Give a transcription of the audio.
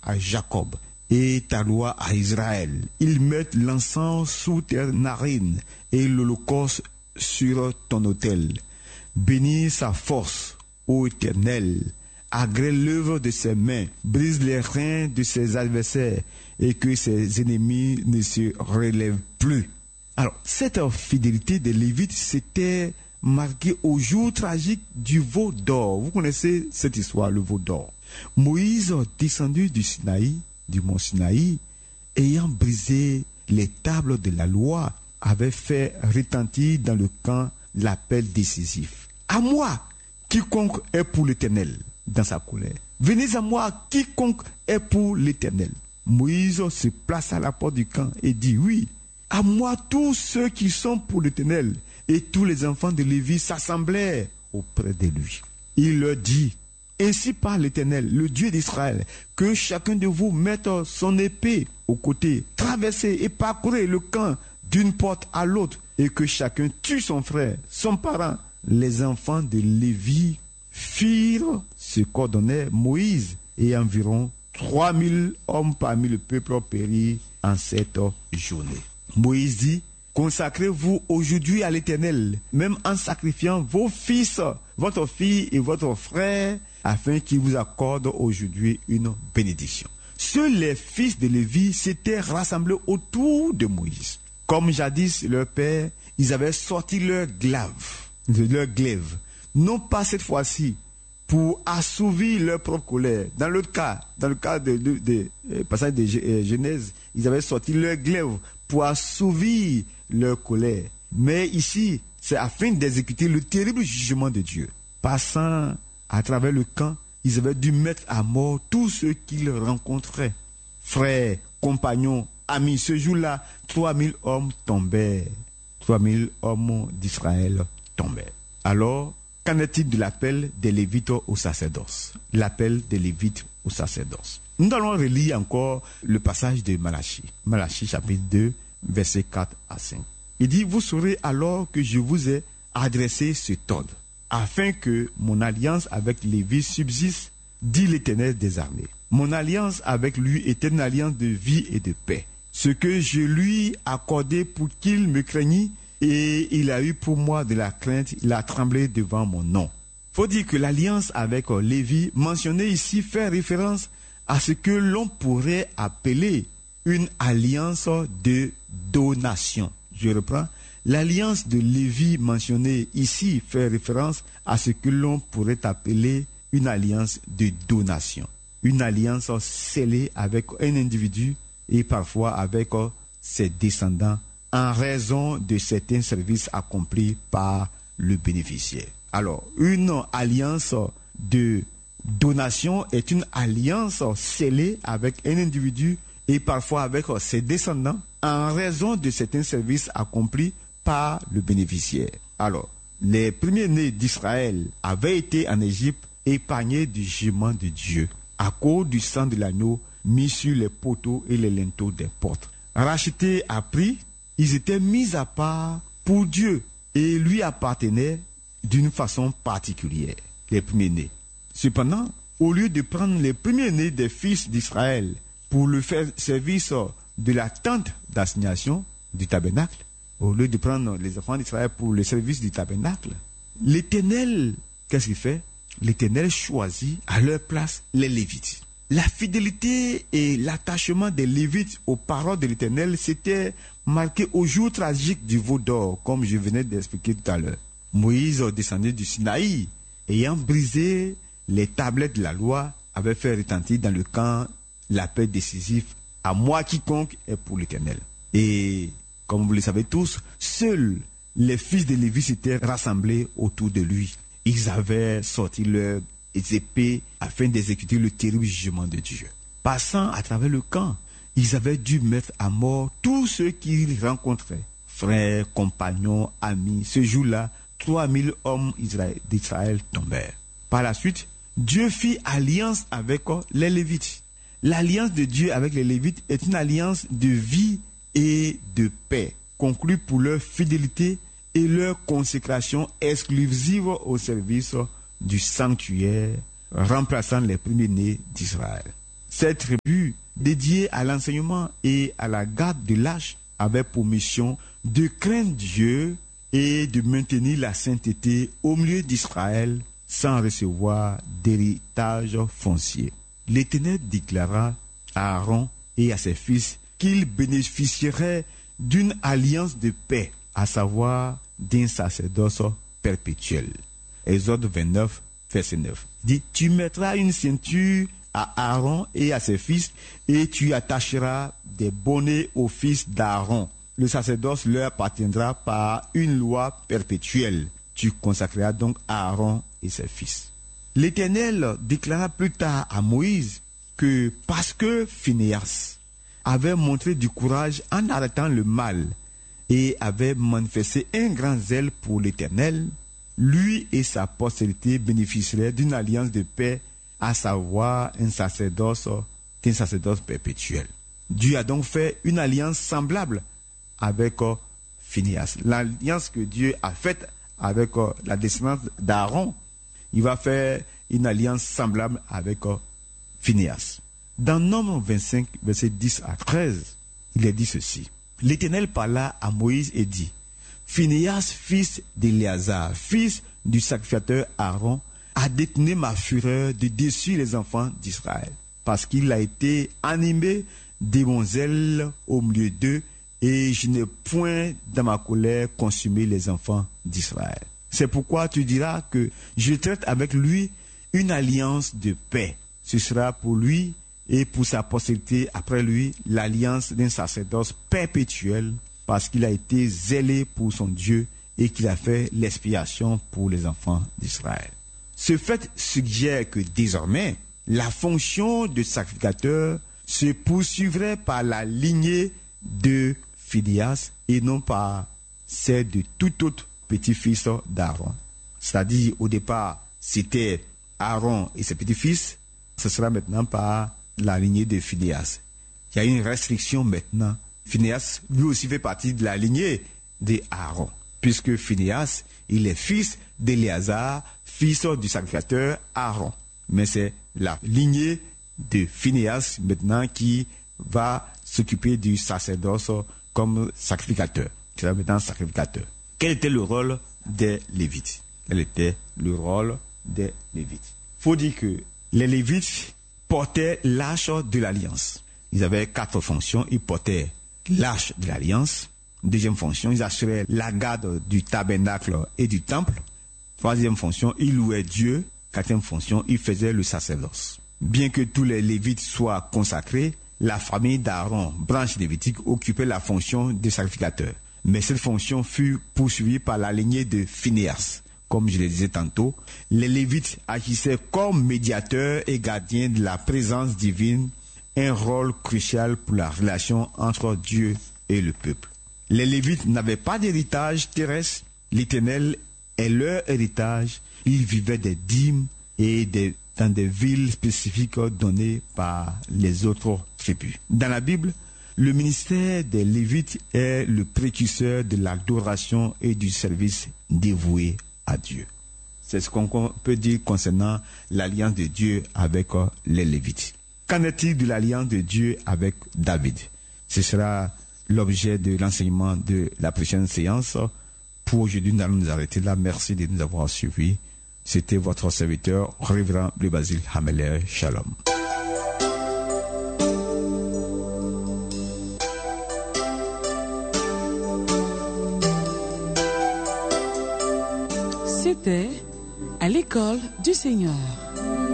à Jacob et ta loi à Israël. Ils mettent l'encens sous tes narines et l'holocauste sur ton autel. Bénis sa force, ô Éternel. Agrée l'œuvre de ses mains, brise les reins de ses adversaires et que ses ennemis ne se relèvent plus. Alors, cette fidélité des Lévites, c'était marqué au jour tragique du veau d'or. Vous connaissez cette histoire, le veau d'or. Moïse, descendu du Sinaï, du mont Sinaï, ayant brisé les tables de la loi, avait fait retentir dans le camp l'appel décisif. À moi, quiconque est pour l'Éternel, dans sa colère. Venez à moi, quiconque est pour l'Éternel. Moïse se place à la porte du camp et dit, oui, à moi tous ceux qui sont pour l'Éternel. Et tous les enfants de Lévi s'assemblèrent auprès de lui. Il leur dit, ainsi parle l'Éternel, le Dieu d'Israël, que chacun de vous mette son épée au côté, traversez et parcourez le camp d'une porte à l'autre, et que chacun tue son frère, son parent. Les enfants de Lévi firent ce qu'ordonnait Moïse, et environ 3000 hommes parmi le peuple périrent en cette journée. Moïse dit, consacrez-vous aujourd'hui à l'Éternel, même en sacrifiant vos fils, votre fille et votre frère, afin qu'il vous accorde aujourd'hui une bénédiction. Seuls les fils de Lévi s'étaient rassemblés autour de Moïse. Comme jadis leur père, ils avaient sorti leur glaive, non pas cette fois-ci pour assouvir leur propre colère. Dans le cas de passage de Genèse, ils avaient sorti leur glaive pour assouvir leur colère. Mais ici, c'est afin d'exécuter le terrible jugement de Dieu. Passant à travers le camp, ils avaient dû mettre à mort tous ceux qu'ils rencontraient. Frères, compagnons, amis, ce jour-là, 3000 hommes tombèrent. 3000 hommes d'Israël tombèrent. Alors, qu'en est-il de l'appel des Lévites au sacerdoce? L'appel des Lévites au sacerdoce. Nous allons relire encore le passage de Malachie. Malachie chapitre 2, versets 4 à 5. Il dit, vous saurez alors que je vous ai adressé cet ordre, afin que mon alliance avec Lévi subsiste, dit l'Éternel des armées. Mon alliance avec lui est une alliance de vie et de paix. Ce que je lui accordé pour qu'il me craignît, et il a eu pour moi de la crainte, il a tremblé devant mon nom. Faut dire que l'alliance avec Lévi, mentionnée ici, fait référence à ce que l'on pourrait appeler une alliance de donation. Je reprends. L'alliance de Lévi mentionnée ici fait référence à ce que l'on pourrait appeler une alliance de donation. Une alliance scellée avec un individu et parfois avec ses descendants en raison de certains services accomplis par le bénéficiaire. Alors, une alliance de donation est une alliance scellée avec un individu et parfois avec ses descendants en raison de certains services accomplis par le bénéficiaire. Alors, les premiers-nés d'Israël avaient été en Égypte épargnés du jugement de Dieu à cause du sang de l'agneau mis sur les poteaux et les linteaux des portes. Rachetés à prix, ils étaient mis à part pour Dieu et lui appartenaient d'une façon particulière, les premiers-nés. Cependant, au lieu de prendre les premiers-nés des fils d'Israël pour le faire service de la tente d'assignation du tabernacle, au lieu de prendre les enfants d'Israël pour le service du tabernacle, l'Éternel, qu'est-ce qu'il fait? L'Éternel choisit à leur place les Lévites. La fidélité et l'attachement des Lévites aux paroles de l'Éternel s'était marqué au jour tragique du veau d'or, comme je venais d'expliquer tout à l'heure. Moïse, descendu du Sinaï, ayant brisé les tablettes de la loi, avait fait retentir dans le camp l'appel décisif « À moi quiconque est pour l'Éternel ». Et, comme vous le savez tous, seuls les fils de Lévi s'étaient rassemblés autour de lui. Ils avaient sorti leurs épées afin d'exécuter le terrible jugement de Dieu. Passant à travers le camp, ils avaient dû mettre à mort tous ceux qu'ils rencontraient. Frères, compagnons, amis. Ce jour-là, 3000 hommes d'Israël tombèrent. Par la suite, Dieu fit alliance avec les Lévites. L'alliance de Dieu avec les Lévites est une alliance de vie et de paix, conclue pour leur fidélité et leur consécration exclusive au service du sanctuaire, remplaçant les premiers-nés d'Israël. Ces tribus, dédiées à l'enseignement et à la garde de l'âge, avaient pour mission de craindre Dieu et de maintenir la sainteté au milieu d'Israël sans recevoir d'héritage foncier. L'Éternel déclara à Aaron et à ses fils qu'ils bénéficieraient d'une alliance de paix, à savoir d'un sacerdoce perpétuel. Exode 29, verset 9. Il dit, tu mettras une ceinture à Aaron et à ses fils et tu attacheras des bonnets aux fils d'Aaron. Le sacerdoce leur appartiendra par une loi perpétuelle. Tu consacreras donc Aaron et ses fils. L'Éternel déclara plus tard à Moïse que parce que Phinéas avait montré du courage en arrêtant le mal et avait manifesté un grand zèle pour l'Éternel, lui et sa postérité bénéficieraient d'une alliance de paix, à savoir un sacerdoce perpétuel. Dieu a donc fait une alliance semblable avec Phinéas. L'alliance que Dieu a faite avec la descendance d'Aaron, il va faire une alliance semblable avec Phinéas. Dans Nombre 25, versets 10 à 13, il est dit ceci. L'Éternel parla à Moïse et dit, Phinéas, fils d'Éléazar, fils du sacrificateur Aaron, a détourné ma fureur de dessus les enfants d'Israël, parce qu'il a été animé de mon zèle au milieu d'eux, et je n'ai point dans ma colère consumé les enfants d'Israël. C'est pourquoi tu diras que je traite avec lui une alliance de paix. Ce sera pour lui et pour sa postérité après lui l'alliance d'un sacerdoce perpétuel, parce qu'il a été zélé pour son Dieu et qu'il a fait l'expiation pour les enfants d'Israël. Ce fait suggère que désormais, la fonction de sacrificateur se poursuivrait par la lignée de Phinéas et non par celle de tout autre petit-fils d'Aaron. C'est-à-dire, au départ, c'était Aaron et ses petits-fils, ce sera maintenant par la lignée de Phinéas. Il y a une restriction maintenant. Phinéas, lui aussi, fait partie de la lignée d'Aaron, puisque Phinéas, il est fils d'Éléazar, fils du sacrificateur Aaron. Mais c'est la lignée de Phinéas maintenant qui va s'occuper du sacerdoce comme sacrificateur. C'est là maintenant sacrificateur. Quel était le rôle des Lévites? Quel était le rôle des Lévites? Il faut dire que les Lévites portaient l'arche de l'alliance. Ils avaient 4 fonctions. Ils portaient l'arche de l'alliance. Deuxième fonction, ils assuraient la garde du tabernacle et du temple. Troisième fonction, ils louaient Dieu. Quatrième fonction, ils faisaient le sacerdoce. Bien que tous les Lévites soient consacrés, la famille d'Aaron, branche lévitique, occupait la fonction de sacrificateur. Mais cette fonction fut poursuivie par la lignée de Phinéas. Comme je le disais tantôt, les Lévites agissaient comme médiateurs et gardiens de la présence divine, un rôle crucial pour la relation entre Dieu et le peuple. Les Lévites n'avaient pas d'héritage terrestre. L'Éternel est leur héritage. Ils vivaient des dîmes et dans des villes spécifiques données par les autres tribus. Dans la Bible, le ministère des Lévites est le précurseur de l'adoration et du service dévoué à Dieu. C'est ce qu'on peut dire concernant l'alliance de Dieu avec les Lévites. Qu'en est-il de l'alliance de Dieu avec David? Ce sera l'objet de l'enseignement de la prochaine séance. Pour aujourd'hui, nous allons nous arrêter là. Merci de nous avoir suivis. C'était votre serviteur, Révérend Blé Basile Hameler. Shalom. C'était à l'école du Seigneur.